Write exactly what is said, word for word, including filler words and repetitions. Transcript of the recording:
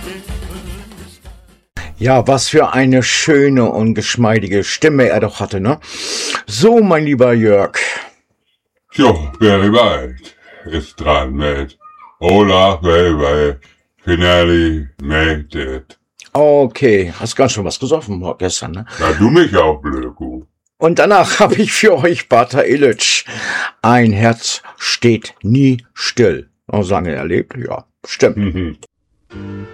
Ja, was für eine schöne und geschmeidige Stimme er doch hatte, ne? So, mein lieber Jörg. Jo, Barry White ist dran mit Hola, baby, finally made it. Okay, hast ganz schön was gesoffen gestern, ne? Na, du mich auch, Blöku. Und danach habe ich für euch Bata Illich. Ein Herz steht nie still. Oh, lange erlebt? Ja, stimmt. Mhm.